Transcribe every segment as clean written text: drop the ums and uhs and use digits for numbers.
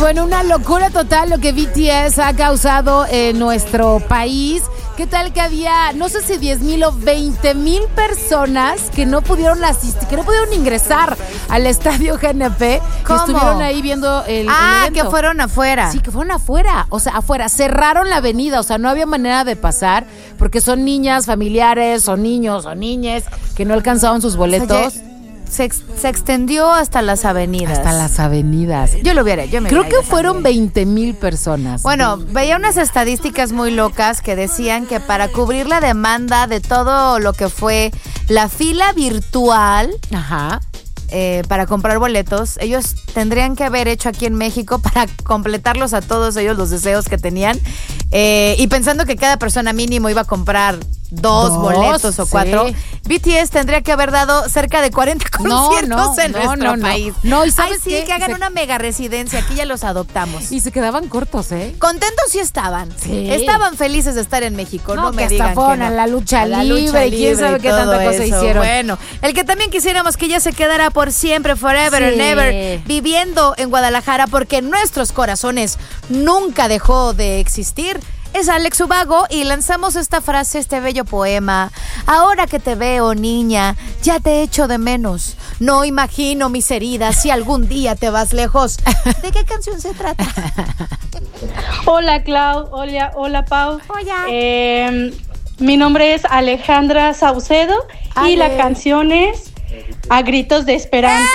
bueno, una locura total lo que BTS ha causado en nuestro país. ¿Qué tal que había, no sé si 10,000 o 20,000 personas que no pudieron asistir, que no pudieron ingresar al estadio GNP? ¿Cómo? Que estuvieron ahí viendo el evento. Que fueron afuera. Sí, que fueron afuera, o sea, afuera. Cerraron la avenida, o sea, no había manera de pasar porque son niñas, familiares, o niños, o niñes que no alcanzaban sus boletos. O sea, se extendió hasta las avenidas. Hasta las avenidas. Yo lo hubiera, yo me Creo hubiera que ido fueron también. 20,000 personas. Bueno, veía unas estadísticas muy locas que decían que para cubrir la demanda de todo lo que fue la fila virtual, Ajá. para comprar boletos, ellos tendrían que haber hecho aquí en México para completarlos a todos ellos los deseos que tenían, y pensando que cada persona mínimo iba a comprar dos boletos o 4, sí. BTS tendría que haber dado cerca de 40 conciertos en nuestro país. No, y ¿sabes sí, qué? que hagan una mega residencia, aquí ya los adoptamos. Y se quedaban cortos, ¿eh? Contentos sí estaban. Sí. Estaban felices de estar en México. No me que digan hasta fueron que no. a la lucha A la libre y quién sabe y qué todo tanta cosa eso. hicieron. Bueno, el que también quisiéramos que ya se quedara por siempre, forever Sí. and ever, viviendo en Guadalajara, porque en nuestros corazones nunca dejó de existir, es Alex Ubago, y lanzamos esta frase, este bello poema. Ahora que te veo, niña, ya te echo de menos. No imagino mis heridas si algún día te vas lejos. ¿De qué canción se trata? Hola Clau, hola Pau. Hola. Mi nombre es Alejandra Saucedo Ale. y la canción es A Gritos de Esperanza.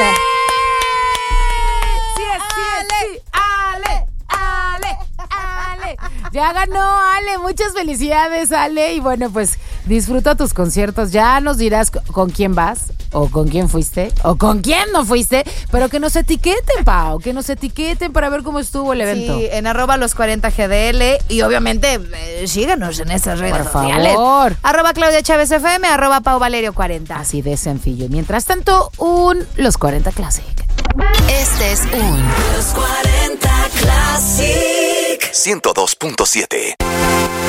Sí, Ale. Ya ganó Ale, muchas felicidades Ale, y bueno, pues disfruta tus conciertos, ya nos dirás con quién vas, o con quién fuiste, o con quién no fuiste, pero que nos etiqueten, Pau, que nos etiqueten para ver cómo estuvo el evento. Sí, en @los40GDL, y obviamente síganos en estas redes Por sociales. favor. @Claudia Chávez FM, @PauValerio40. Así de sencillo. Mientras tanto, Los 40 Classic. Este es Los 40 Classic 102.7.